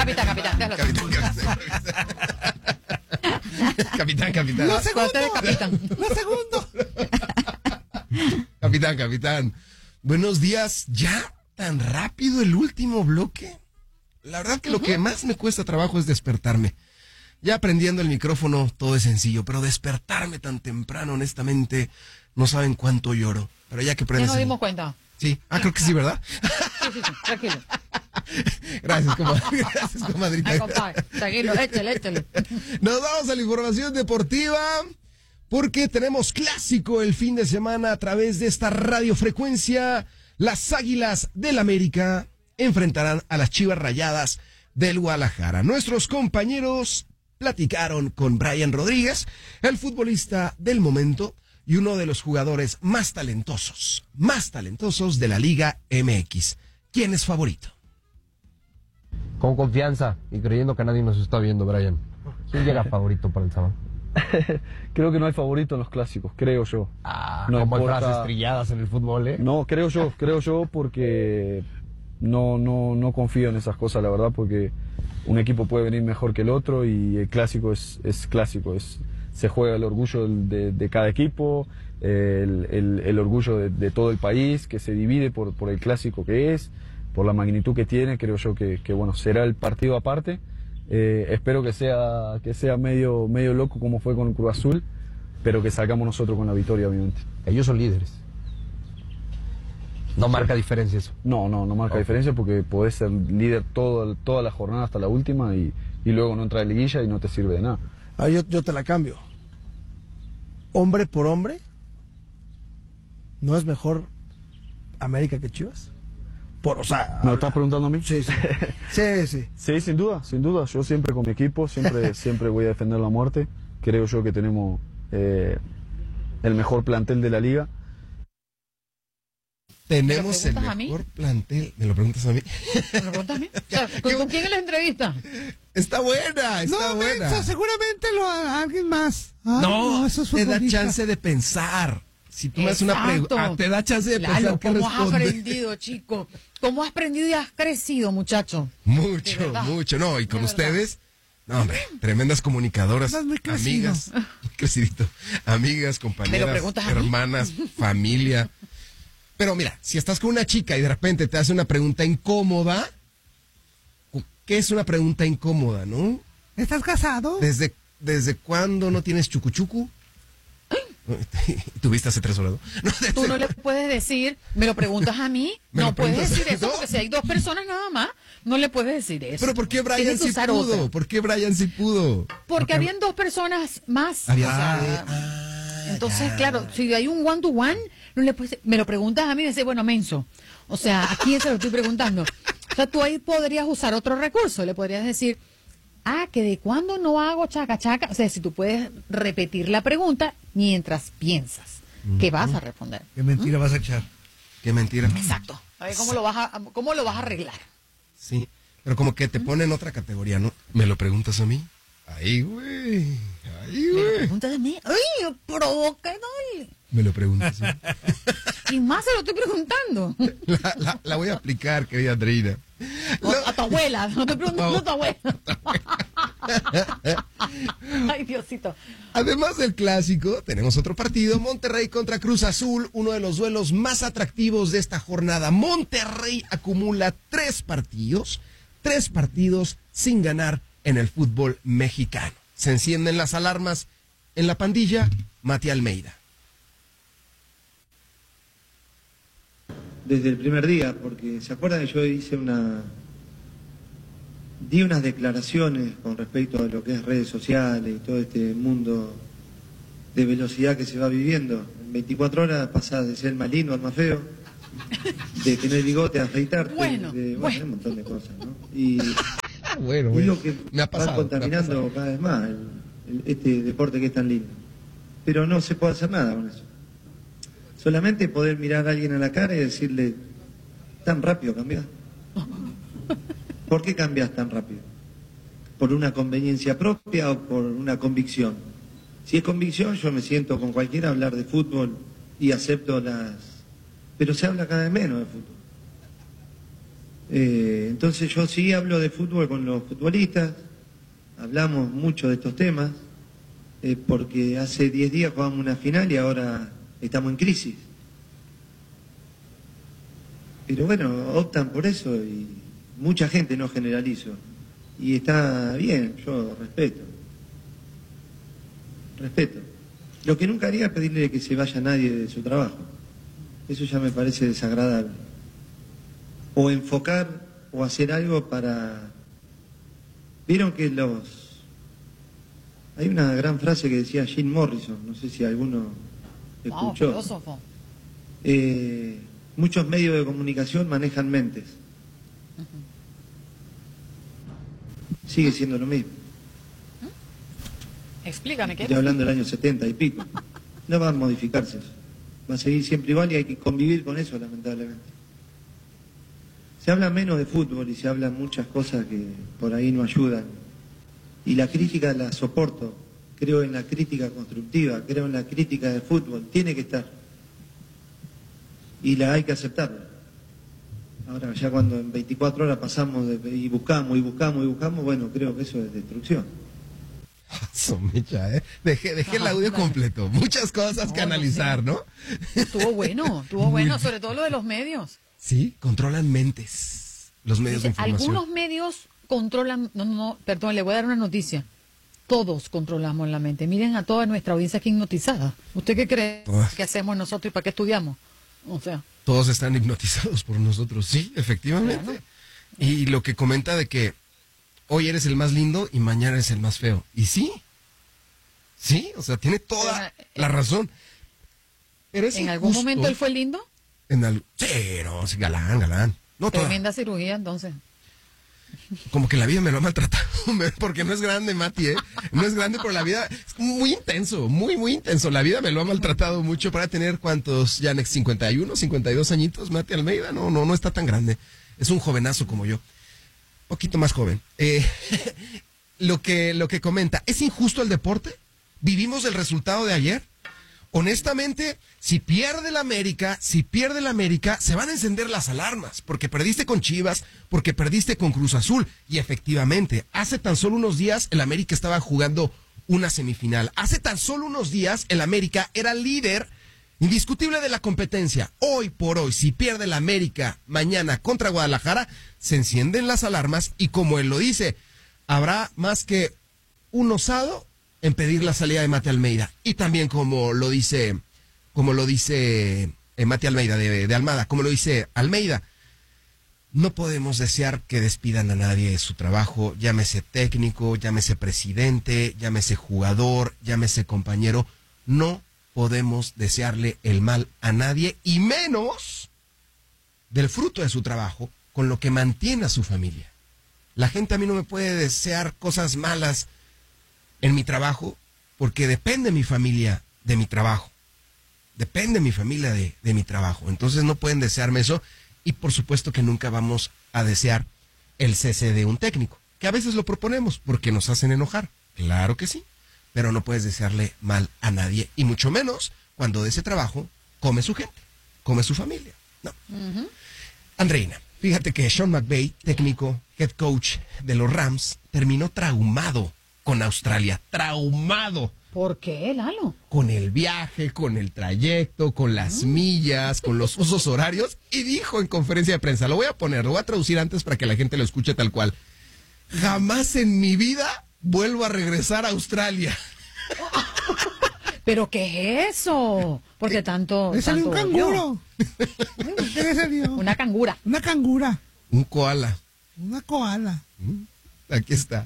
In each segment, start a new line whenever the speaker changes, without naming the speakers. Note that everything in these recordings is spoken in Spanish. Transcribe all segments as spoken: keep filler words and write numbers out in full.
Capitán, capitán, déjalo.
Capitán, capitán. Capitán, capitán.
Lo segundo.
Capitán.
Lo segundo.
Capitán, capitán. Buenos días. ¿Ya tan rápido el último bloque? La verdad que uh-huh. lo que más me cuesta trabajo es despertarme. Ya aprendiendo el micrófono todo es sencillo, pero despertarme tan temprano, honestamente, no saben cuánto lloro. Pero ya que prendes...
Ya nos dimos cuenta.
Sí, ah, creo que sí, ¿verdad?
Sí, sí, sí, tranquilo.
Gracias, comadre. Gracias, comadrita.
Ay, compadre, tranquilo, échale, échale.
Nos vamos a la información deportiva porque tenemos clásico el fin de semana a través de esta radiofrecuencia. Las Águilas del América enfrentarán a las Chivas Rayadas del Guadalajara. Nuestros compañeros platicaron con Brian Rodríguez, el futbolista del momento y uno de los jugadores más talentosos, más talentosos de la Liga M X. ¿Quién es favorito?
Con confianza y creyendo que nadie nos está viendo, Brian. ¿Quién llega favorito para el sábado?
Creo que no hay favorito en los clásicos, creo yo.
Ah,
no
como
importa...
frases trilladas en el fútbol, ¿eh?
No, creo yo, creo yo porque no, no, no confío en esas cosas, la verdad, porque un equipo puede venir mejor que el otro y el clásico es, es clásico, es, se juega el orgullo de, de cada equipo, el, el, el orgullo de, de todo el país, que se divide por, por el clásico que es, por la magnitud que tiene. Creo yo que, que bueno, será el partido aparte. Eh, espero que sea, que sea medio, medio loco como fue con Cruz Azul, pero que salgamos nosotros con la victoria, obviamente.
Ellos son líderes. No marca diferencia eso.
No, no, no marca okay. diferencia porque podés ser líder todo, toda la jornada hasta la última y, y luego no entrar en liguilla y no te sirve de nada.
Ah, yo, yo te la cambio. Hombre por hombre, ¿no es mejor América que Chivas? Por, o sea,
¿me lo estás preguntando a mí?
Sí, sí. Sí, sí.
Sí, sin duda, sin duda. Yo siempre con mi equipo, siempre, siempre voy a defender la muerte. Creo yo que tenemos eh, el mejor plantel de la liga.
Tenemos el mejor plantel. ¿Me lo preguntas a mí?
¿Me lo preguntas a mí? O sea, ¿con, ¿con quién es la entrevista?
Está buena, está
no,
buena.
Mensa, seguramente lo a alguien más. Ah,
no,
no eso es
te da chance de pensar. Si tú me haces una pregunta, ah, te da chance de
Lalo,
pensar qué
¿cómo
responde?
has aprendido, chico? ¿Cómo has aprendido y has crecido, muchacho?
Mucho, mucho. No, y con ustedes, no, hombre, tremendas comunicadoras, amigas, crecidito, amigas, compañeras, hermanas, familia. Pero mira, si estás con una chica y de repente te hace una pregunta incómoda, ¿qué es una pregunta incómoda, no?
¿Estás casado?
¿Desde, desde cuándo no tienes chucuchucu? ¿Tuviste hace tres horas? No,
Tú no le puedes decir, me lo preguntas a mí, no puedes decir eso, porque si hay dos personas nada más, no le puedes decir eso.
Pero ¿por qué Brian sí pudo? Otra. ¿Por qué Brian sí pudo?
Porque,
porque
habían dos personas más.
Había...
O sea, ah, entonces, ya. Claro, si hay un one to one, no le puedes, me lo preguntas a mí y dices, bueno, menso. O sea, ¿a quién se lo estoy preguntando? O sea, tú ahí podrías usar otro recurso, le podrías decir, ah, que de cuándo no hago chaca chaca. O sea, si tú puedes repetir la pregunta mientras piensas uh-huh. que vas a responder.
¿Qué mentira
¿Mm?
vas a echar?
¿Qué mentira?
Exacto. A ver cómo lo vas a, cómo lo vas a arreglar.
Sí, pero como que te pone en otra categoría, ¿no? ¿Me lo preguntas a mí? Ahí, güey. Ahí, güey.
¿Me lo preguntas a mí? ¡Ay, provoca, dale!
Me lo preguntas a mí.
Y más se lo estoy preguntando.
La, la, la voy a aplicar, querida Andreina.
No, a tu abuela, no te pregunto a tu abuela. Ay, Diosito.
Además del clásico, tenemos otro partido, Monterrey contra Cruz Azul, uno de los duelos más atractivos de esta jornada. Monterrey acumula tres partidos, tres partidos sin ganar en el fútbol mexicano. Se encienden las alarmas en la pandilla, Mati Almeida.
Desde el primer día, porque se acuerdan que yo hice una di unas declaraciones con respecto a lo que es redes sociales y todo este mundo de velocidad que se va viviendo. En veinticuatro horas pasás de ser malino al más feo, de tener bigote a afeitarte,
bueno,
de bueno,
bueno.
un montón de cosas, ¿no? Y,
bueno,
y
bueno.
lo que
me ha pasado,
va contaminando cada vez más el, el, este deporte que es tan lindo. Pero no se puede hacer nada con eso. Solamente poder mirar a alguien a la cara y decirle, tan rápido cambiás. ¿Por qué cambias tan rápido? ¿Por una conveniencia propia o por una convicción? Si es convicción, yo me siento con cualquiera a hablar de fútbol y acepto las... Pero se habla cada vez menos de fútbol. Eh, entonces yo sí hablo de fútbol con los futbolistas, hablamos mucho de estos temas, eh, porque hace diez días jugamos una final y ahora estamos en crisis. Pero bueno, optan por eso y mucha gente, no generalizo. Y está bien, yo respeto. Respeto. Lo que nunca haría es pedirle que se vaya nadie de su trabajo. Eso ya me parece desagradable. O enfocar o hacer algo para... Vieron que los... Hay una gran frase que decía Jim Morrison, no sé si alguno escuchó.
Wow, filósofo.
Eh, muchos medios de comunicación manejan mentes.
Uh-huh.
Sigue siendo lo mismo.
Explícame, ¿qué?
Estoy hablando del año setenta y pico. No va a modificarse eso. Va a seguir siempre igual y hay que convivir con eso, lamentablemente. Se habla menos de fútbol y se hablan muchas cosas que por ahí no ayudan. Y la crítica la soporto. Creo en la crítica constructiva, creo en la crítica de fútbol. Tiene que estar. Y la hay que aceptarla. Ahora, ya cuando en veinticuatro horas pasamos de, y buscamos y buscamos y buscamos, bueno, creo que eso es destrucción.
Somecha, ¿eh? Dejé, dejé el audio completo. Muchas cosas
No,
que
no
analizar,
sé.
¿no?
Estuvo bueno, estuvo bueno, sobre todo lo de los medios.
Sí, controlan mentes. Los medios de
Dice,
información.
algunos medios controlan, no, no, no, perdón, le voy a dar una noticia. Todos controlamos la mente. Miren a toda nuestra audiencia aquí hipnotizada. ¿Usted qué cree
Todas.
que hacemos nosotros y para qué estudiamos? O sea,
Todos están hipnotizados por nosotros, sí, efectivamente.
Claro.
Y lo que comenta de que hoy eres el más lindo y mañana eres el más feo. Y sí, sí, o sea, tiene toda
Pero,
la razón. Pero es
¿en algún
injusto.
momento él fue lindo?
En al... Sí, no, sí, galán, galán. No, toda.
Tremenda cirugía, entonces.
Como que la vida me lo ha maltratado, porque no es grande, Mati, ¿eh? No es grande, pero la vida es muy intenso, muy, muy intenso. La vida me lo ha maltratado mucho para tener, ¿cuántos? Yanex, cincuenta y uno, cincuenta y dos añitos, Mati Almeida. No, no, no está tan grande. Es un jovenazo como yo. Poquito más joven. Eh, lo que, lo que comenta, ¿es injusto el deporte? ¿Vivimos el resultado de ayer? Honestamente, si pierde la América, si pierde la América, se van a encender las alarmas, porque perdiste con Chivas, porque perdiste con Cruz Azul, y efectivamente, hace tan solo unos días el América estaba jugando una semifinal, hace tan solo unos días el América era líder indiscutible de la competencia. Hoy por hoy, si pierde la América mañana contra Guadalajara, se encienden las alarmas, y como él lo dice, habrá más que un osado en pedir la salida de Mati Almeida. Y también como lo dice, como lo dice eh, Mati Almeida de, de Almada, como lo dice Almeida, no podemos desear que despidan a nadie de su trabajo, llámese técnico, llámese presidente, llámese jugador, llámese compañero, no podemos desearle el mal a nadie, y menos del fruto de su trabajo, con lo que mantiene a su familia. La gente a mí no me puede desear cosas malas en mi trabajo, porque depende mi familia de mi trabajo. Depende mi familia de, de mi trabajo. Entonces no pueden desearme eso, y por supuesto que nunca vamos a desear el cese de un técnico, que a veces lo proponemos porque nos hacen enojar. Claro que sí, pero no puedes desearle mal a nadie, y mucho menos cuando de ese trabajo come su gente, come su familia. No. Uh-huh. Andreina, fíjate que Sean McVay, técnico, head coach de los Rams, terminó traumado con Australia, traumado.
¿Por qué, Lalo?
Con el viaje, con el trayecto, con las millas, con los usos horarios, y dijo en conferencia de prensa, lo voy a poner, lo voy a traducir antes para que la gente lo escuche tal cual: jamás en mi vida vuelvo a regresar a Australia.
¿Pero qué es eso? Porque tanto...
Le salió un
tanto
canguro. ¿Qué le salió?
Una cangura.
Una cangura.
Un koala.
Una koala.
Aquí está.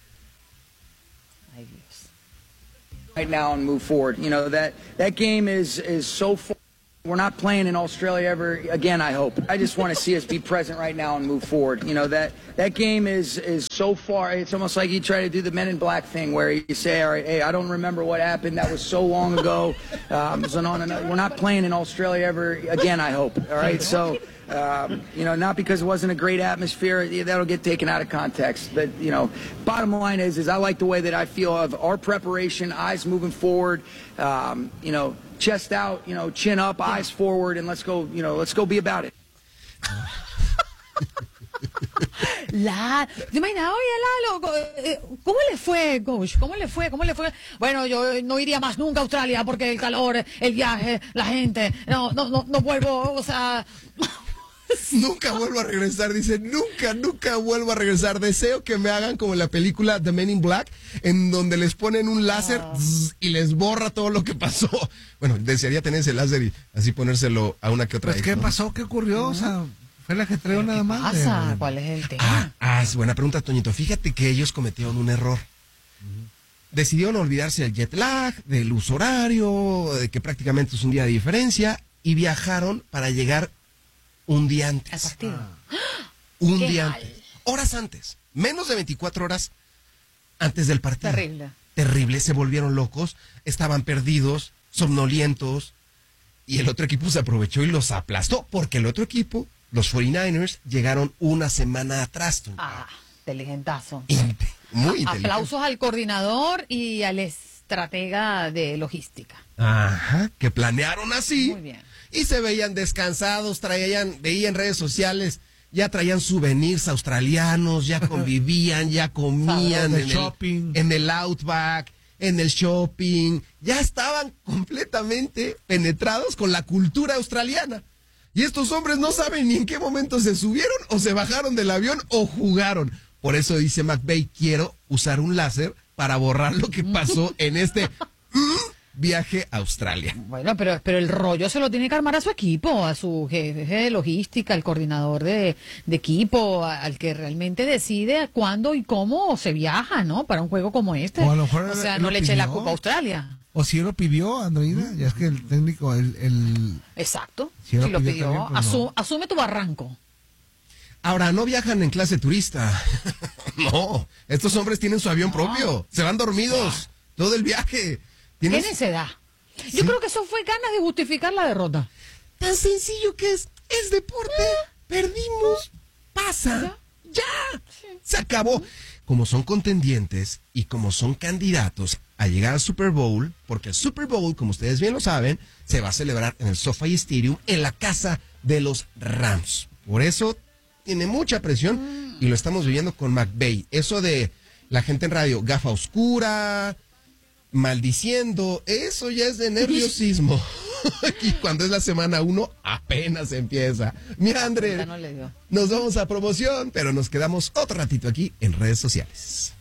Ay, Dios.
Right now and move forward. You know, that, that game is, is so far. We're not playing in Australia ever again, I hope. I just want to see us be present right now and move forward. You know, that, that game is, is so far. It's almost like you try to do the Men in Black thing where you say, all right, hey, I don't remember what happened. That was so long ago. Um, so on and on. We're not playing in Australia ever again, I hope. All right, so... Um, you know, not because it wasn't a great atmosphere, that'll get taken out of context. But, you know, bottom line is, is I like the way that I feel of our preparation, eyes moving forward, um, you know, chest out, you know, chin up, eyes forward, and let's go, you know, let's go be about it.
La, ¿te imaginas? Oye, Lalo, eh, ¿cómo le fue, coach? ¿Cómo le fue? ¿Cómo le fue? Bueno, yo no iría más nunca a Australia porque el calor, el viaje, la gente, no, no, no, no vuelvo, o sea...
Nunca vuelvo a regresar, dice, nunca, nunca vuelvo a regresar. Deseo que me hagan como en la película The Men in Black, en donde les ponen un láser
Ah.
zzz, y les borra todo lo que pasó. Bueno, desearía tener ese láser y así ponérselo a una que otra
Pues,
ex,
¿qué
¿no?
pasó? ¿Qué ocurrió? O sea, fue la que trajo nada
¿Qué
más.
pasa?
de-
¿Cuál es el
Ah,
tema?
ah, es buena pregunta, Toñito. Fíjate que ellos cometieron un error. Decidieron olvidarse del jet lag, del uso horario, de que prácticamente es un día de diferencia, y viajaron para llegar un día
Al
antes.
partido.
Un
Qué
día
mal.
antes. Horas antes. Menos de veinticuatro horas antes del partido.
Terrible.
Terrible. Se volvieron locos. Estaban perdidos, somnolientos. Y el otro equipo se aprovechó y los aplastó. Porque el otro equipo, los cuarenta y nueve ers, llegaron una semana atrás. Toño.
Ah, inteligentazo.
Inte- Muy inteligente.
Aplausos al coordinador y al estratega de logística.
Ajá, que planearon así.
Muy bien.
Y se veían descansados, traían, veían redes sociales, ya traían souvenirs australianos, ya convivían, ya comían
De
en
shopping.
el, en el Outback, en el shopping, ya estaban completamente penetrados con la cultura australiana. Y estos hombres no saben ni en qué momento se subieron o se bajaron del avión o jugaron. Por eso dice McVay, quiero usar un láser para borrar lo que pasó en este mm, viaje a Australia.
Bueno, pero, pero el rollo se lo tiene que armar a su equipo, a su jefe de logística, al coordinador de, de equipo, a- al que realmente decide cuándo y cómo se viaja, ¿no? Para un juego como este.
O a lo mejor
O sea,
lo
no le eche la
pidió.
culpa a Australia.
O si él lo pidió, Andreina, ya es que el técnico, el, el
Exacto.
Si
Si,
él lo
lo
pidió
pidió,
también, pues
asu-
no.
asume tu barranco.
Ahora, no viajan en clase turista. No, estos hombres tienen su avión propio. Se van dormidos todo el viaje.
¿Qué
Tienen-
necedad? Yo creo que eso fue ganas de justificar la derrota.
Tan sencillo que es. Es deporte. Perdimos. Pasa. Ya. Se acabó. Como son contendientes y como son candidatos a llegar al Super Bowl, porque el Super Bowl, como ustedes bien lo saben, se va a celebrar en el SoFi Stadium, en la casa de los Rams. Por eso tiene mucha presión y lo estamos viviendo con McVay. Eso de la gente en radio, gafa oscura, maldiciendo, eso ya es de nerviosismo. Y cuando es la semana uno, apenas empieza. Mira, André,
Ya no le dio.
nos vamos a promoción, pero nos quedamos otro ratito aquí en redes sociales.